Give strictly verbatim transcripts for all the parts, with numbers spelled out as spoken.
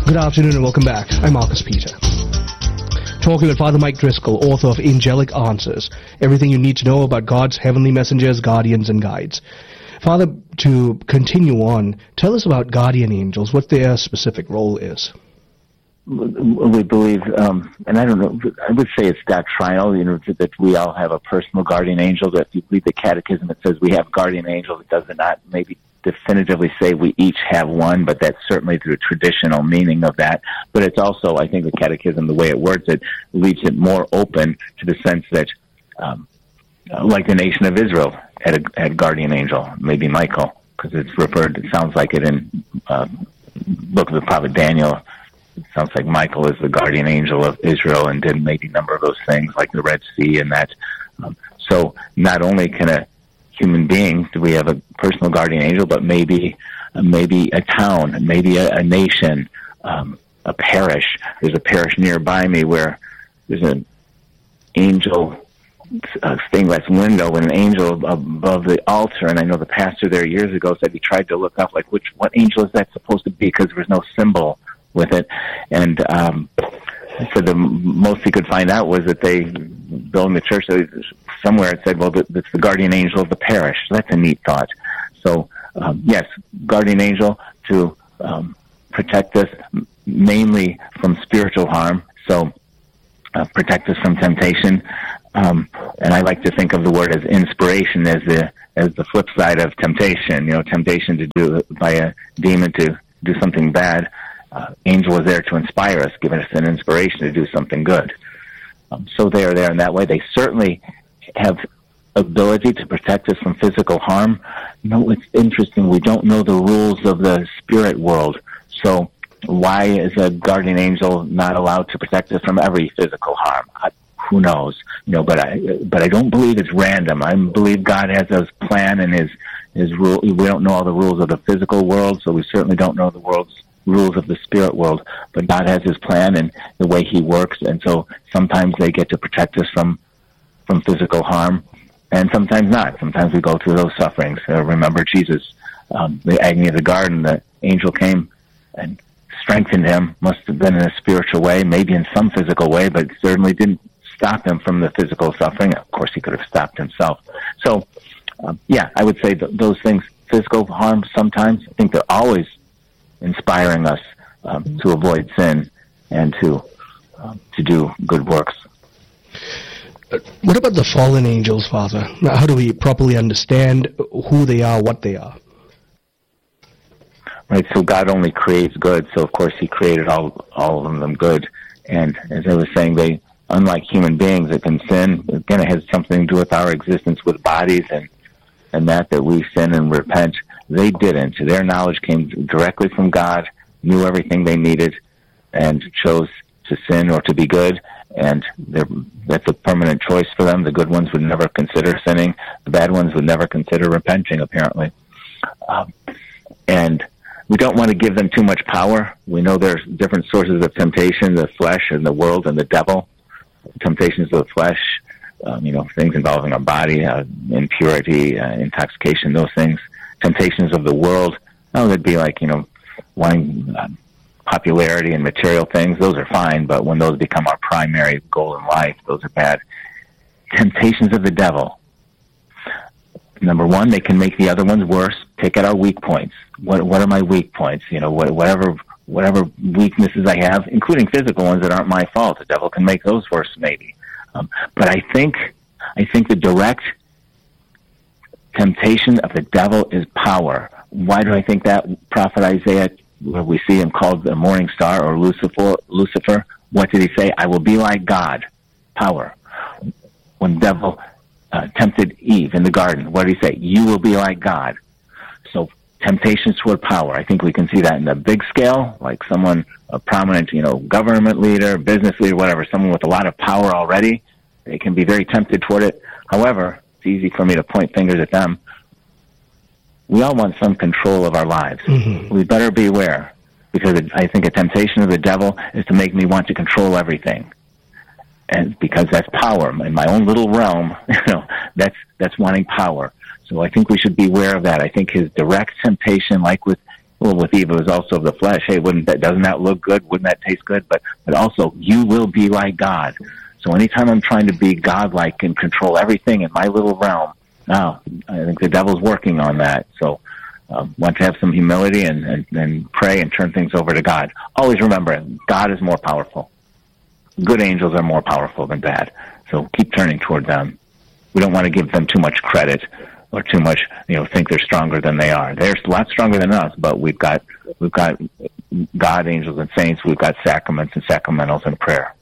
Good afternoon and welcome back. I'm Marcus Peter. Talking with Father Mike Driscoll, author of Angelic Answers, everything you need to know about God's heavenly messengers, guardians, and guides. Father, to continue on, tell us about guardian angels, what their specific role is. We believe, um, and I don't know, I would say it's doctrinal, you know, that we all have a personal guardian angel. That if you read the catechism, it says we have guardian angels. It does not maybe definitively say we each have one, but that's certainly the traditional meaning of that. But it's also, I think the catechism, the way it words it, leaves it more open to the sense that, um, like the nation of Israel had a, had a guardian angel, maybe Michael, because it's referred, it sounds like it in uh, book of the prophet Daniel. It sounds like Michael is the guardian angel of Israel and did maybe a number of those things like the Red Sea and that. Um, so not only can a human being do we have a personal guardian angel, but maybe uh, maybe a town, maybe a, a nation, um, a parish. There's a parish nearby me where there's an angel uh, stained glass window with an angel above the altar, and I know the pastor there years ago said he tried to look up like which what angel is that supposed to be because there was no symbol with it, and um, so the most he could find out was that they built in the church. So somewhere it said, "Well, it's the guardian angel of the parish." So that's a neat thought. So um, yes, guardian angel to um, protect us mainly from spiritual harm. So uh, protect us from temptation, um, and I like to think of the word as inspiration as the as the flip side of temptation. You know, temptation to do by a demon to do something bad. Uh, angel is there to inspire us, giving us an inspiration to do something good. Um, so they are there in that way. They certainly have ability to protect us from physical harm. You know, it's interesting. We don't know the rules of the spirit world. So why is a guardian angel not allowed to protect us from every physical harm? I, who knows? You know, but I but I don't believe it's random. I believe God has His plan and His His rule. We don't know all the rules of the physical world, so we certainly don't know the world's rules of the spirit world, but God has His plan and the way He works, and so sometimes they get to protect us from from physical harm, and sometimes not. Sometimes we go through those sufferings. Uh, remember Jesus, um, the agony of the garden, the angel came and strengthened Him, must have been in a spiritual way, maybe in some physical way, but certainly didn't stop Him from the physical suffering. Of course, He could have stopped Himself. So, um, yeah, I would say th- those things, physical harm sometimes, I think they're always inspiring us um, to avoid sin and to um, to do good works. What about the fallen angels, Father? How do we properly understand who they are, what they are? Right, so God only creates good, so of course He created all all of them good. And as I was saying, they, unlike human beings that can sin, again, it has something to do with our existence with bodies and, and that, that we sin and repent. They didn't. Their knowledge came directly from God, knew everything they needed, and chose to sin or to be good. And that's a permanent choice for them. The good ones would never consider sinning. The bad ones would never consider repenting, apparently. Um, and we don't want to give them too much power. We know there's different sources of temptation, the flesh and the world and the devil. Temptations of the flesh, um, you know, things involving our body, uh, impurity, uh, intoxication, those things. Temptations of the world, oh, that'd be like, you know, wanting uh, popularity and material things. Those are fine, but when those become our primary goal in life, those are bad. Temptations of the devil. Number one, they can make the other ones worse. Take out our weak points. What what are my weak points? You know, what, whatever whatever weaknesses I have, including physical ones that aren't my fault. The devil can make those worse, maybe. Um, but I think I think the direct temptation of the devil is power. Why do I think that? Prophet Isaiah, where we see him called the morning star or Lucifer, Lucifer, what did he say? I will be like God. Power. When the devil uh, tempted Eve in the garden, what did he say? You will be like God. So temptations toward power. I think we can see that in the big scale, like someone, a prominent, you know, government leader, business leader, whatever, someone with a lot of power already. They can be very tempted toward it. However, it's easy for me to point fingers at them. We all want some control of our lives. Mm-hmm. We better beware, because I think a temptation of the devil is to make me want to control everything. And because that's power in my own little realm, you know, that's that's wanting power. So I think we should beware of that. I think his direct temptation, like with well, with Eve, it was also of the flesh. Hey, wouldn't that, doesn't that look good? Wouldn't that taste good? But, but also, you will be like God. So anytime I'm trying to be godlike and control everything in my little realm, now, I think the devil's working on that. So, um, want to have some humility and, and, and pray and turn things over to God. Always remember, God is more powerful. Good angels are more powerful than bad. So keep turning toward them. We don't want to give them too much credit or too much, you know, think they're stronger than they are. They're a lot stronger than us, but we've got we've got God, angels, and saints. We've got sacraments and sacramentals and prayer.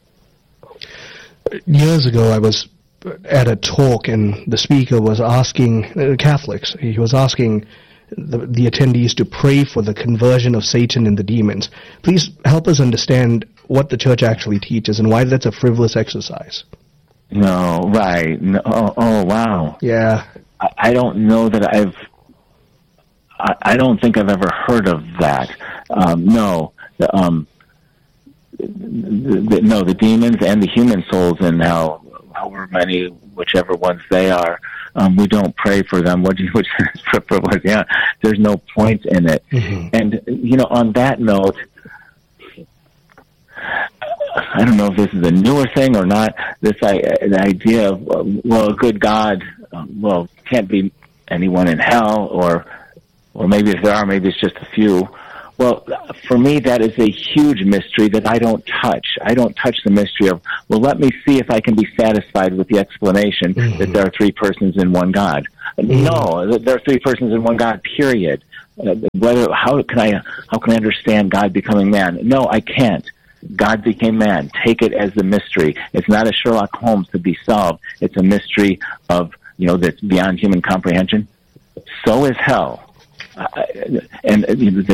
Years ago, I was at a talk, and the speaker was asking uh, Catholics. He was asking the, the attendees to pray for the conversion of Satan and the demons. Please help us understand what the Church actually teaches and why that's a frivolous exercise. No, right. No, oh, oh, wow. Yeah. I, I don't know that I've, I, I don't think I've ever heard of that. Um, no, the, um, the, the, no, the demons and the human souls and how, however many, whichever ones they are, um, we don't pray for them. What do you, which was, yeah, there's no point in it. Mm-hmm. And, you know, on that note, I don't know if this is a newer thing or not, this the idea of, well, a good God, um, well, can't be anyone in hell, or or maybe if there are, maybe it's just a few. Well, for me, that is a huge mystery that I don't touch. I don't touch the mystery of, well, let me see if I can be satisfied with the explanation mm-hmm. that there are three persons in one God. Mm-hmm. No, there are three persons in one God, period. Uh, whether how can I how can I understand God becoming man? No, I can't. God became man. Take it as the mystery. It's not a Sherlock Holmes to be solved. It's a mystery of, you know, that's beyond human comprehension. So is hell. Uh, and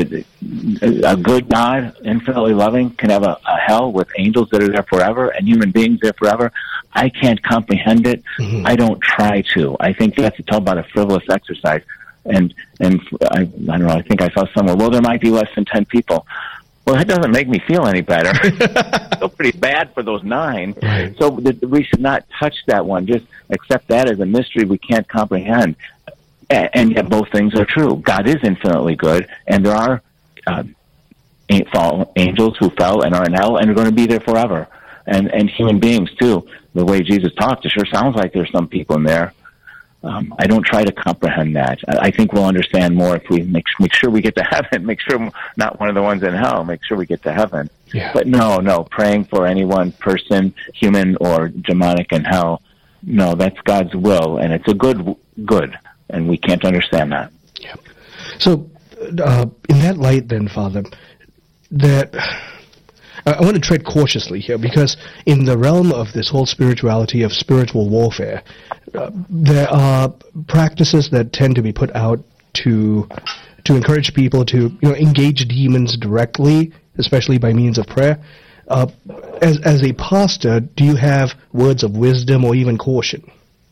uh, a good God, infinitely loving, can have a, a hell with angels that are there forever and human beings there forever. I can't comprehend it. Mm-hmm. I don't try to. I think that's to talk about a frivolous exercise. And and I, I don't know, I think I saw somewhere, well, there might be less than ten people. Well, that doesn't make me feel any better. I feel pretty bad for those nine. Right. So th- we should not touch that one. Just accept that as a mystery we can't comprehend. A- and yet both things are true. God is infinitely good, and there are uh, fall angels who fell and are in hell and are going to be there forever. And, and human beings, too. The way Jesus talked, it sure sounds like there's some people in there. Um, I don't try to comprehend that. I, I think we'll understand more if we make, make sure we get to heaven, make sure we're not one of the ones in hell, make sure we get to heaven. Yeah. But no, no, praying for any one person, human or demonic in hell, no, that's God's will, and it's a good good, and we can't understand that. Yeah. So, uh, in that light then, Father, that... I want to tread cautiously here, because in the realm of this whole spirituality of spiritual warfare, uh, there are practices that tend to be put out to to encourage people to, you know, engage demons directly, especially by means of prayer. Uh, as as a pastor, do you have words of wisdom or even caution?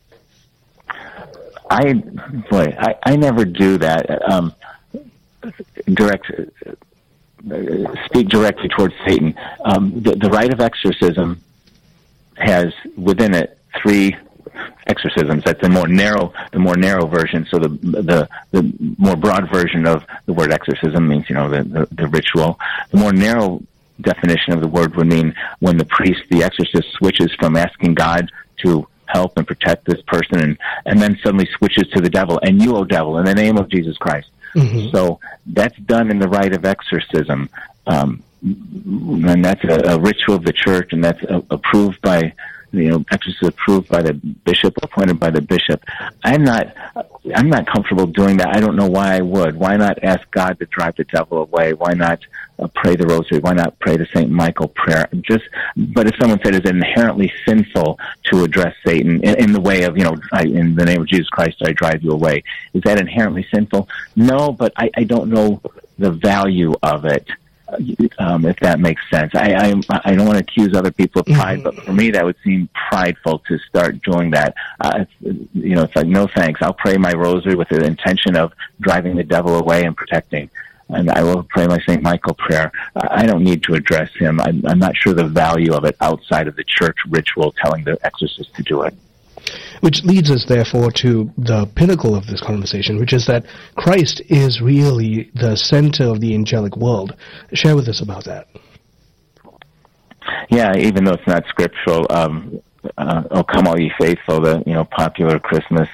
I boy, I, I never do that. Um, direct. Speak directly towards Satan. Um, the, the rite of exorcism has within it three exorcisms. That's the more narrow, the more narrow version. So the the the more broad version of the word exorcism means, you know, the, the, the ritual. The more narrow definition of the word would mean when the priest, the exorcist, switches from asking God to help and protect this person, and and then suddenly switches to the devil. And you, O devil, in the name of Jesus Christ. Mm-hmm. So that's done in the rite of exorcism, um, and that's a, a ritual of the church, and that's a, approved by, you know, exorcism approved by the bishop, appointed by the bishop. I'm not, I'm not comfortable doing that. I don't know why I would. Why not ask God to drive the devil away? Why not uh, pray the rosary? Why not pray the Saint Michael prayer? Just, but if someone said it's inherently sinful to address Satan in, in the way of, you know, I, in the name of Jesus Christ, I drive you away, is that inherently sinful? No, but I, I don't know the value of it. Um, if that makes sense. I, I I don't want to accuse other people of pride, mm-hmm. but for me that would seem prideful to start doing that. Uh, it's, you know, it's like, no thanks. I'll pray my rosary with the intention of driving the devil away and protecting. And I will pray my Saint Michael prayer. I don't need to address him. I'm, I'm not sure the value of it outside of the church ritual telling the exorcist to do it. Which leads us, therefore, to the pinnacle of this conversation, which is that Christ is really the center of the angelic world. Share with us about that. Yeah, even though it's not scriptural, um, uh, "Oh Come All Ye Faithful," the you know popular Christmas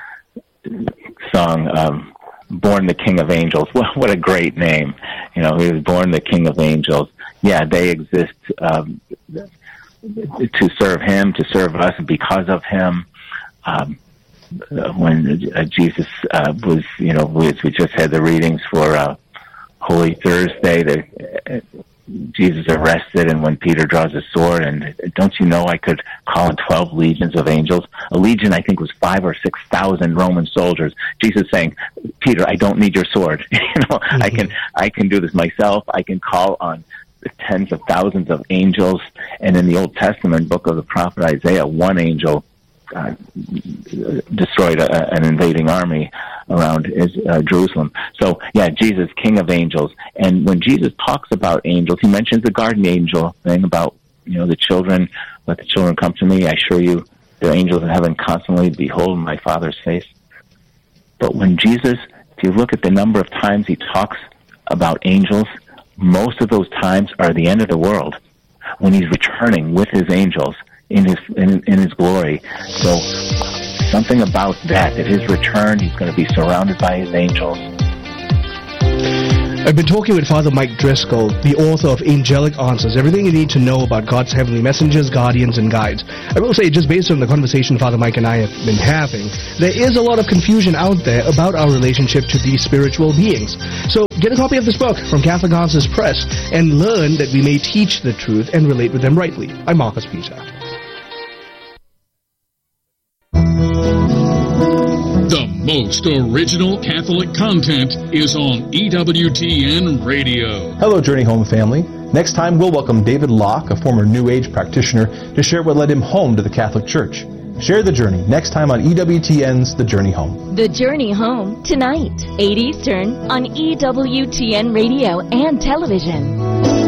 song, um, "Born the King of Angels." What, what a great name! You know, he was born the King of Angels. Yeah, they exist um, to serve Him, to serve us, because of Him. Um, when uh, Jesus uh, was, you know, as we just had the readings for uh, Holy Thursday, the, uh, Jesus arrested, and when Peter draws a sword, and don't you know I could call in twelve legions of angels? A legion, I think, was five or six thousand Roman soldiers. Jesus saying, Peter, I don't need your sword. you know, mm-hmm. I can, I can do this myself. I can call on tens of thousands of angels. And in the Old Testament book of the prophet Isaiah, one angel Uh, destroyed a, an invading army around his, uh, Jerusalem. So, yeah, Jesus, King of Angels. And when Jesus talks about angels, he mentions the guardian angel thing about, you know, the children, let the children come to me. I assure you, the angels in heaven constantly behold my Father's face. But when Jesus, if you look at the number of times he talks about angels, most of those times are the end of the world, when he's returning with his angels in his in, in his glory. So something about that, at his return, he's going to be surrounded by his angels. I've been talking with Father Mike Driscoll, the author of Angelic Answers, everything you need to know about God's heavenly messengers, guardians, and guides. I will say, just based on the conversation Father Mike and I have been having, there is a lot of confusion out there about our relationship to these spiritual beings. So get a copy of this book from Catholic Answers Press and learn that we may teach the truth and relate with them rightly. I'm Marcus Peter. The most original Catholic content is on E W T N Radio. Hello, Journey Home family. Next time, we'll welcome David Locke, a former New Age practitioner, to share what led him home to the Catholic Church. Share the journey next time on E W T N's The Journey Home. The Journey Home, tonight, eight Eastern, on E W T N Radio and television.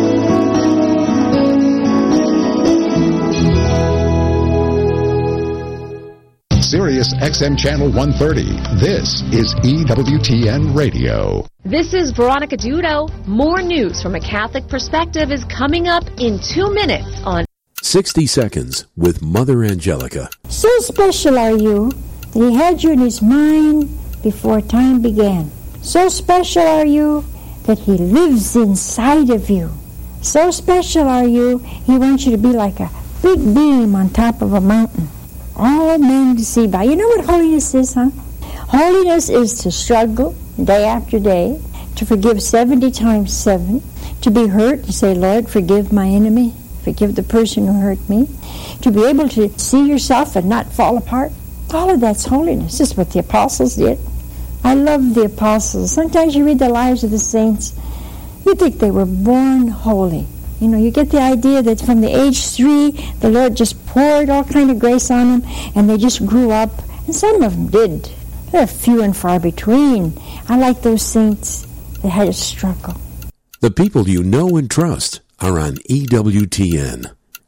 Sirius X M Channel one thirty. This is E W T N Radio. This is Veronica Dudo. More news from a Catholic perspective is coming up in two minutes on sixty Seconds with Mother Angelica. So special are you that he had you in his mind before time began. So special are you that he lives inside of you. So special are you, he wants you to be like a big beam on top of a mountain. All men to see by. You know what holiness is, huh? Holiness is to struggle day after day, to forgive seventy times seven, to be hurt and say, Lord, forgive my enemy, forgive the person who hurt me, to be able to see yourself and not fall apart. All of that's holiness. This is what the apostles did. I love the apostles. Sometimes you read the lives of the saints, you think they were born holy. You know, you get the idea that from the age three, the Lord just poured all kind of grace on them, and they just grew up. And some of them did. They're few and far between. I like those saints that had a struggle. The people you know and trust are on E W T N.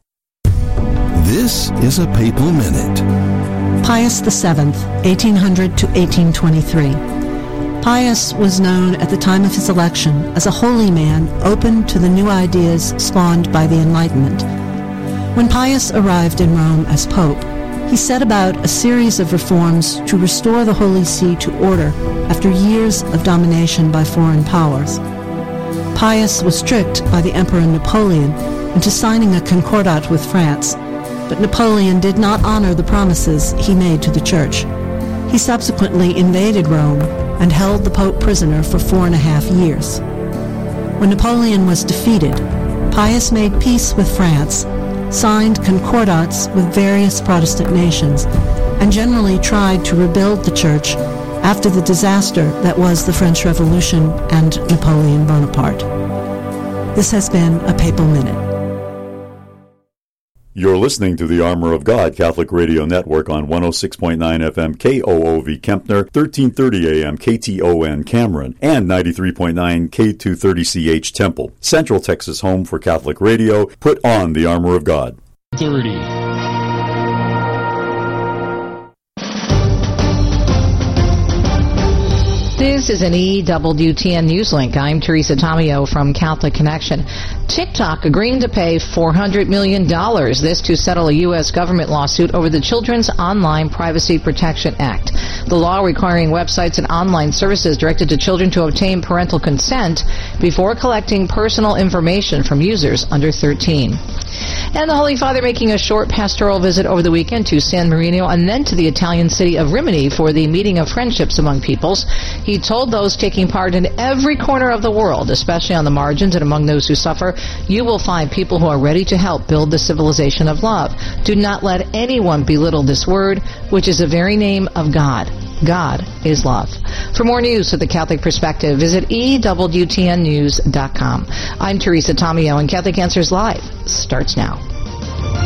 This is a Papal Minute. Pius the Seventh, eighteen hundred to eighteen twenty-three. Pius was known at the time of his election as a holy man open to the new ideas spawned by the Enlightenment. When Pius arrived in Rome as Pope, he set about a series of reforms to restore the Holy See to order after years of domination by foreign powers. Pius was tricked by the Emperor Napoleon into signing a concordat with France, but Napoleon did not honor the promises he made to the Church. He subsequently invaded Rome and held the Pope prisoner for four and a half years. When Napoleon was defeated, Pius made peace with France, signed concordats with various Protestant nations, and generally tried to rebuild the Church after the disaster that was the French Revolution and Napoleon Bonaparte. This has been a Papal Minute. You're listening to the Armor of God Catholic Radio Network on one oh six point nine F M K O O V Kempner, thirteen thirty A M K T O N Cameron, and ninety-three point nine K two thirty C H Temple. Central Texas home for Catholic radio. Put on the Armor of God. thirty. This is an E W T N News Link. I'm Teresa Tomeo from Catholic Connection. TikTok agreeing to pay four hundred million dollars, this to settle a U S government lawsuit over the Children's Online Privacy Protection Act. The law requiring websites and online services directed to children to obtain parental consent before collecting personal information from users under thirteen. And the Holy Father making a short pastoral visit over the weekend to San Marino and then to the Italian city of Rimini for the meeting of friendships among peoples. He told those taking part in every corner of the world, especially on the margins and among those who suffer, you will find people who are ready to help build the civilization of love. Do not let anyone belittle this word, which is the very name of God. God is love. For more news with the Catholic Perspective, visit E W T N news dot com. I'm Teresa Tomeo, and Catholic Answers Live starts now.